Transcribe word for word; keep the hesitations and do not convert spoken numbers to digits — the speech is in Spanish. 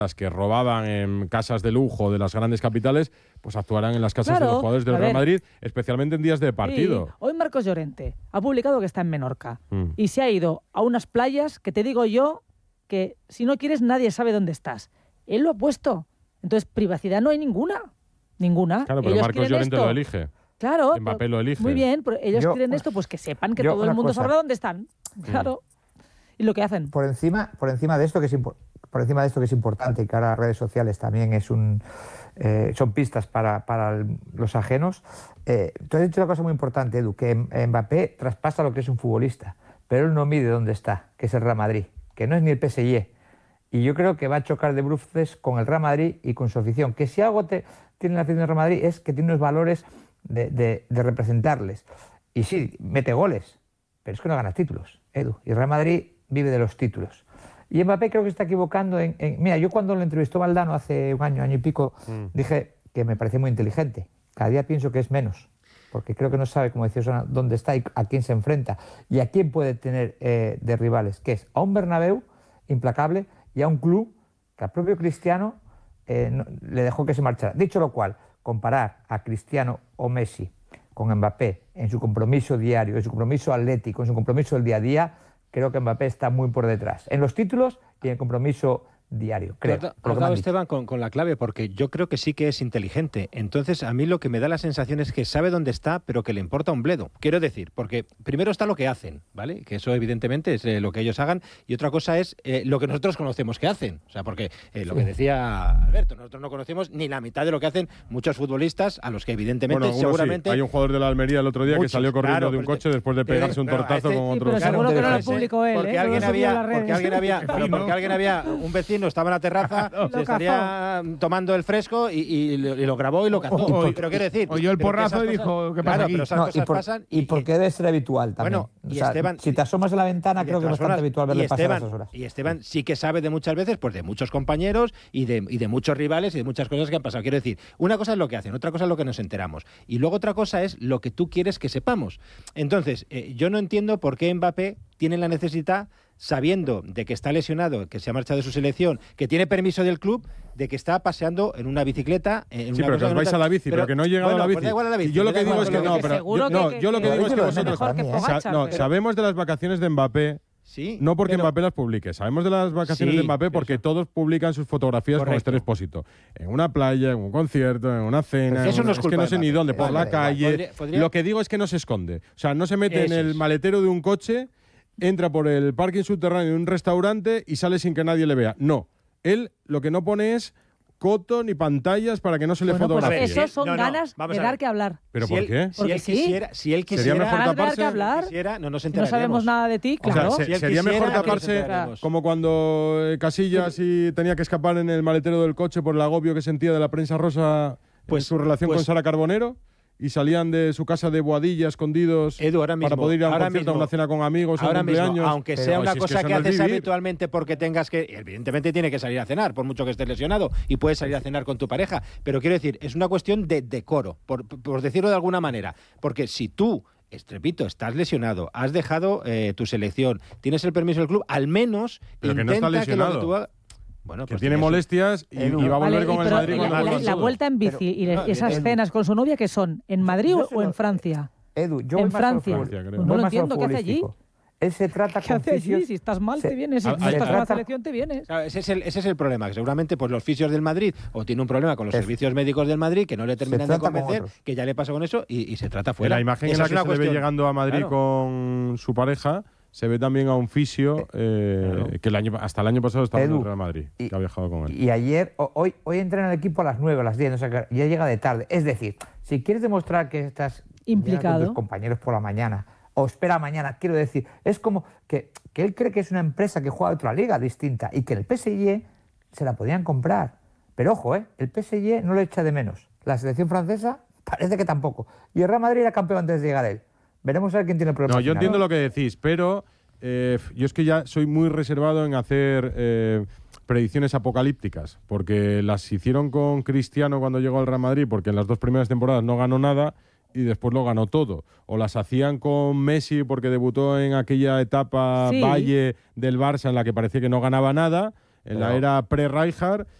las que robaban en casas de lujo de las grandes capitales, pues actuarán en las casas Claro, de los jugadores del a Real ver. Madrid, especialmente en días de partido. Sí. Hoy Marcos Llorente ha publicado que está en Menorca Mm. y se ha ido a unas playas que te digo yo que si no quieres nadie sabe dónde estás. Él lo ha puesto. Entonces, privacidad no hay ninguna. Ninguna. Claro, pero Ellos Marcos quieren Llorente esto. lo elige. Claro. Mbappé pero- lo elige. Muy bien, pero ellos Yo- quieren esto, pues que sepan que yo todo el una mundo cosa. sabrá dónde están. Claro. Y lo que hacen. Por encima, por encima de esto que es impo- por encima de esto que es importante y que ahora las redes sociales también es un eh, son pistas para, para el- los ajenos. Eh, tú has dicho una cosa muy importante, Edu, que Mbappé traspasa lo que es un futbolista, pero él no mide dónde está, que es el Real Madrid, que no es ni el P S G. Y yo creo que va a chocar de bruces con el Real Madrid y con su afición. Que si algo te, tiene la afición del Real Madrid es que tiene unos valores de, de- de representarles. Y sí, mete goles, pero es que no gana títulos, Edu. Y el Real Madrid vive de los títulos. Y Mbappé creo que está equivocando en... en- mira, yo cuando lo entrevistó Valdano hace un año, año y pico, Mm. dije que me parecía muy inteligente. Cada día pienso que es menos, porque creo que no sabe, como decía Osona, dónde está y a quién se enfrenta y a quién puede tener eh, de rivales, que es a un Bernabéu implacable y a un club que al propio Cristiano eh, no- le dejó que se marchara. Dicho lo cual, comparar a Cristiano o Messi con Mbappé en su compromiso diario, en su compromiso atlético, en su compromiso del día a día, creo que Mbappé está muy por detrás. En los títulos y en el compromiso diario, creo. Has da- por lo has que me dado, han dicho. Esteban, con, con la clave, porque yo creo que sí que es inteligente. Entonces, a mí lo que me da la sensación es que sabe dónde está, pero que le importa un bledo. Quiero decir, porque primero está lo que hacen, ¿vale? Que eso evidentemente es eh, lo que ellos hagan, y otra cosa es eh, lo que nosotros conocemos que hacen. O sea, porque eh, lo que decía Alberto, nosotros no conocemos ni la mitad de lo que hacen muchos futbolistas, a los que evidentemente Bueno, uno sí. seguramente... Hay un jugador de la Almería el otro día Muchos, que salió corriendo claro, de un pero coche después de pero- pegarse un pero tortazo ese- con Sí, otro. pero Claro, seguro que no lo ese- publicó él, porque ¿eh? alguien No lo subió a había, las redes. porque alguien había, claro, porque alguien había, un vecino estaba en la terraza, se Lo estaría tomando el fresco y, y lo, y lo grabó y lo cazó. O- o- pero quiero decir, oyó el pero que porrazo esas y cosas- dijo, ¿qué pasa claro, aquí? pero esas No, cosas y, por- pasan y porque debe ser habitual también. Bueno, y O sea, Esteban- si te asomas a la ventana, y de creo que no es todas bastante formas, habitual y verle pasar Esteban, a esas horas. Y Esteban sí que sabe de muchas veces pues de muchos compañeros y de, y de muchos rivales y de muchas cosas que han pasado. Quiero decir, una cosa es lo que hacen, otra cosa es lo que nos enteramos. Y luego otra cosa es lo que tú quieres que sepamos. Entonces, eh, yo no entiendo por qué Mbappé tiene la necesidad, sabiendo de que está lesionado, que se ha marchado de su selección, que tiene permiso del club, de que está paseando en una bicicleta. En Sí, una pero cosa que os no vais está- a la bici, pero, que no he llegado bueno, a la pues bici. da igual a la bici, Y yo lo me da que digo igual es a que la no, bici. pero Seguro yo, no, que- yo lo que que- digo es que que- vosotros mejor que para mí, ¿eh? Pogacar, Sa- no, pero- sabemos de las vacaciones de Mbappé. Sí, No porque pero- Mbappé las publique, sabemos de las vacaciones Sí, de Mbappé porque eso. todos publican sus fotografías con Correcto. Esther Expósito. En una playa, en un concierto, en una cena, Pues eso en- no es es culpa que no de sé ni Mbappé. dónde, por Vale, la da igual. calle. Podría- podría- Lo que digo es que no se esconde. O sea, no se mete Eso en el es. maletero de un coche, entra por el parking subterráneo de un restaurante y sale sin que nadie le vea. No, él lo que no pone es coto ni pantallas para que no se le Bueno, pues fotografíe. eso son No, no, ganas vamos de a dar ver. que hablar. ¿Pero si por él- qué? Si Porque él sí. quisiera, si él Sería quisiera, mejor Ganas de dar que taparse. hablar. quisiera, no nos Si no enteraríamos. sabemos nada de ti, O sea, claro. se- Si él sería quisiera, mejor no nos taparse enteraremos. como cuando eh, Casillas y tenía que escapar en el maletero del coche por el agobio que sentía de la prensa rosa Pues- en su relación pues- con Sara Carbonero y salían de su casa de Boadilla escondidos Edu, ahora mismo, para poder ir a un ahora concierto, a mismo- una cena con amigos, a un Ahora mismo, cumpleaños. aunque Pero sea si una es que cosa eso que no es haces vivir. habitualmente porque tengas que, evidentemente tiene que salir a cenar, por mucho que estés lesionado, y puedes salir a cenar con tu pareja, pero quiero decir, es una cuestión de decoro, por, por decirlo de alguna manera, porque si tú, es- repito, estás lesionado, has dejado eh, tu selección, tienes el permiso del club, al menos Pero que no intenta está que lo que lesionado. tú hagas... Bueno, Que pues tiene eso. molestias y, Edu. y va a volver Vale, con y el pero Madrid. la, con la- el la Barça. vuelta en bici Pero- y le- no, esas Edu. cenas con su novia, ¿que son? ¿En Madrid Yo o, se o en lo- Francia? Edu, yo En voy más a lo Francia. futbolístico. Francia, creo. Pues no Voy lo más a entiendo, ¿qué hace allí? futbolístico. Él se trata ¿Qué con hace allí? fisios- Si estás mal, se- te vienes. Si Ah, no ah, estás ah, con la trata- selección, te vienes. Claro, ese, es el, ese es el problema, que seguramente pues los fisios del Madrid o tiene un problema con los Es- servicios médicos del Madrid que no le terminan de trata con convencer, otros. que ya le pasa con eso y, y se trata En fuera. la imagen en Esa la es que una se le ve cuestión. llegando a Madrid Claro. con su pareja, se ve también a un fisio eh, Claro. que el año, hasta el año pasado estaba en Edu, el Real Madrid, y- que ha viajado con él. Y ayer, o- hoy, hoy entra en el equipo a las nueve, a las diez, o sea que ya llega de tarde. Es decir, si quieres demostrar que estás Implicado. con tus compañeros por la mañana, o espera mañana, quiero decir, es como que, que él cree que es una empresa que juega a otra liga distinta y que el P S G se la podían comprar. Pero ojo, ¿eh? El P S G no lo echa de menos. La selección francesa parece que tampoco. Y el Real Madrid era campeón antes de llegar él. Veremos a ver quién tiene el problema. No, al yo final. entiendo lo que decís, pero eh, yo es que ya soy muy reservado en hacer eh, predicciones apocalípticas, porque las hicieron con Cristiano cuando llegó al Real Madrid, porque en las dos primeras temporadas no ganó nada y después lo ganó todo. O las hacían con Messi porque debutó en aquella etapa Sí. valle del Barça en la que parecía que no ganaba nada, en la Pero- era pre-Rijkaard